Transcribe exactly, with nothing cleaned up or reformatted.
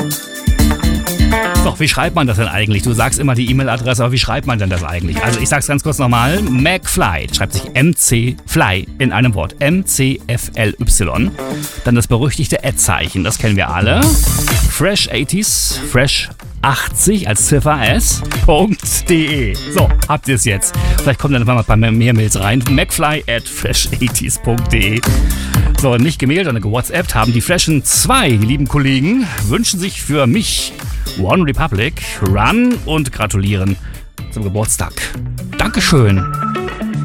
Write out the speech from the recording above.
So, wie schreibt man das denn eigentlich? Du sagst immer die E-Mail-Adresse, aber wie schreibt man denn das eigentlich? Also ich sag's ganz kurz nochmal. McFly, schreibt sich M C Fly in einem Wort. M C F L Y. Dann das berüchtigte Ad-Zeichen, das kennen wir alle. Fresh achtziger, Fresh achtzig als Ziffer S. .de. So, habt ihr es jetzt. Vielleicht kommen dann mal ein paar mehr Mails rein. McFly at fresh achtziger punkt de. So, nicht gemailt, sondern gewhatsappt haben die Freshen zwei lieben Kollegen, wünschen sich für mich One Republic Run und gratulieren zum Geburtstag. Dankeschön.